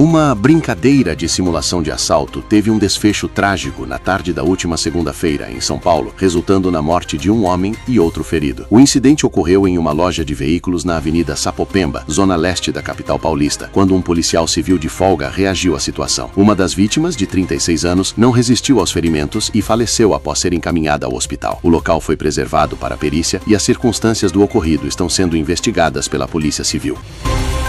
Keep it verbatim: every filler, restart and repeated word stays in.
Uma brincadeira de simulação de assalto teve um desfecho trágico na tarde da última segunda-feira, em São Paulo, resultando na morte de um homem e outro ferido. O incidente ocorreu em uma loja de veículos na Avenida Sapopemba, zona leste da capital paulista, quando um policial civil de folga reagiu à situação. Uma das vítimas, de trinta e seis anos, não resistiu aos ferimentos e faleceu após ser encaminhada ao hospital. O local foi preservado para a perícia e as circunstâncias do ocorrido estão sendo investigadas pela Polícia Civil.